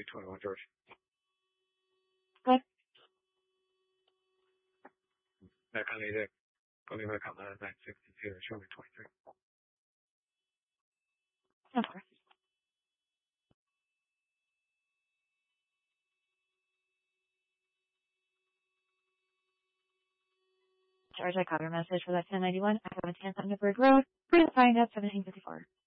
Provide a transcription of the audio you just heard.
221 George. Good. Back on 8. Going back on the 962, show me 23. Of course. George, I caught your message for that 1091. I have a chance on Newburgh Road. Please find at 1754.